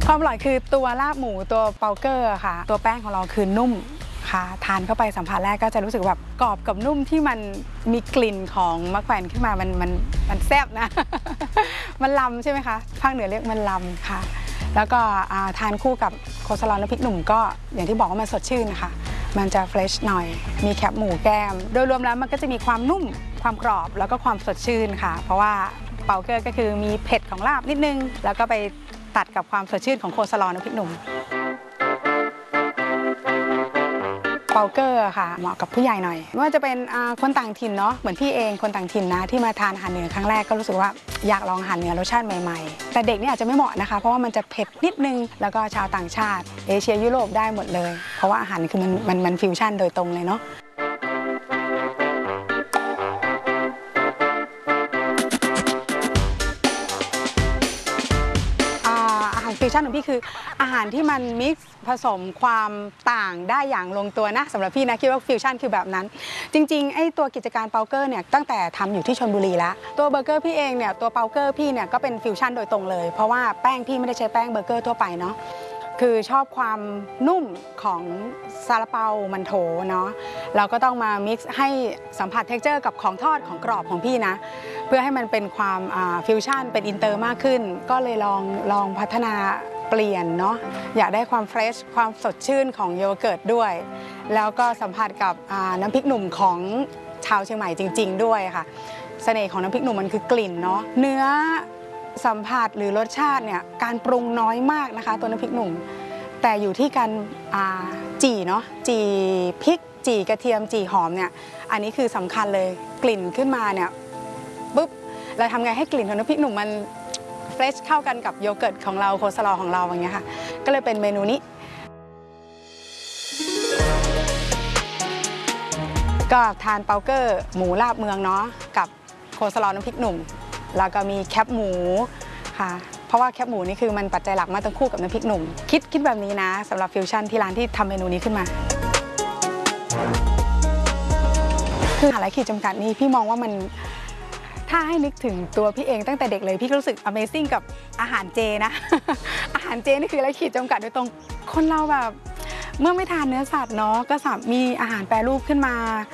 ความอร่อยคือตัวลาบหมูตัวเปาเกอร์ค่ะตัวแป้งของเราคือนุ่มค่ะทานเข้าไปสัมผัสแรกก็จะรู้สึกแบบกรอบกับนุ่มที่มันมีกลิ่นของมะแขวนขึ้นมามันแซ่บนะ มันลำใช่ไหมคะภาคเหนือเรียกมันลำค่ะแล้วก็ทานคู่กับโคสลอนและพริกหนุ่มก็อย่างที่บอกว่ามันสดชื่นค่ะมันจะเฟรชหน่อยมีแคบหมูแก้มโดยรวมแล้วมันก็จะมีความนุ่มความกรอบแล้วก็ความสดชื่นค่ะเพราะว่าเปาเกอร์ก็คือมีเผ็ดของลาบนิดนึงแล้วก็ไปตัดกับความสดชื่นของโคสลอนและพริกหนุ่มเปาเกอร์ค่ะเหมาะกับผู้ใหญ่หน่อยไม่ว่าจะเป็นคนต่างถิ่นเนาะเหมือนพี่เองคนต่างถิ่นนะที่มาทานอาหารเหนือครั้งแรกก็รู้สึกว่าอยากลองอาหารเหนือรสชาติใหม่ๆแต่เด็กเนี่ยอาจจะไม่เหมาะนะคะเพราะว่ามันจะเผ็ดนิดนึงแล้วก็ชาวต่างชาติเอเชียยุโรปได้หมดเลยเพราะว่าอาหารคือมันฟิวชั่นโดยตรงเลยเนาะฟิวชั่นของพี่คืออาหารที่มันมิกซ์ผสมความต่างได้อย่างลงตัวนะสำหรับพี่นะคิดว่าฟิวชั่นคือแบบนั้นจริงๆไอ้ตัวกิจการเปาเกอร์เนี่ยตั้งแต่ทำอยู่ที่ชลบุรีแล้วตัวเบอร์เกอร์พี่เองเนี่ยตัวเปาเกอร์พี่เนี่ยก็เป็นฟิวชั่นโดยตรงเลยเพราะว่าแป้งพี่ไม่ได้ใช้แป้งเบอร์เกอร์ทั่วไปเนาะคือชอบความนุ่มของซาลาเปามันโถเนาะเราก็ต้องมามิกซ์ให้สัมผัสเท็กเจอร์กับของทอดของกรอบของพี่นะเพื่อให้มันเป็นความฟิวชั่นเป็นอินเตอร์มากขึ้นก็เลยลองพัฒนาเปลี่ยนเนาะอยากได้ความเฟรชความสดชื่นของโยเกิร์ตด้วยแล้วก็สัมผัสกับน้ำพริกหนุ่มของชาวเชียงใหม่จริงๆด้วยค่ะเสน่ห์ของน้ำพริกหนุ่มมันคือกลิ่นเนาะเนื้อสัมผัสหรือรสชาติเนี่ยการปรุงน้อยมากนะคะตัวน้ำพริกหนุ่มแต่อยู่ที่การจี่เนาะจี่พริกจี่กระเทียมจี่หอมเนี่ยอันนี้คือสำคัญเลยกลิ่นขึ้นมาเนี่ยปุ๊บเราทำไงให้กลิ่นของน้ำพริกหนุ่มมันเฟรชเข้ากันกับโยเกิร์ตของเราโคสลอของเราอย่างเงี้ยค่ะก็เลยเป็นเมนูนี้ก็ทานเปาเกอร์หมูลาบเมืองเนาะกับโคสลอน้ำพริกหนุ่มแล้วก็มีแคบหมูค่ะเพราะว่าแคบหมูนี่คือมันปัจจัยหลักมาตั้งคู่กับน้ำพริกหนุ่มคิดแบบนี้นะสำหรับฟิวชั่นที่ร้านที่ทำเมนูนี้ขึ้นมาคือหาไรขีดจำกัดนี้พี่มองว่ามันถ้าให้นึกถึงตัวพี่เองตั้งแต่เด็กเลยพี่รู้สึก Amazing กับอาหารเจนะอาหารเจนี่คือไรขีดจำกัดโดยตรงคนเราแบบเมื่อไม่ทานเนื้อสัตว์เนาะก็มีอาหารแปรรูปขึ้นมา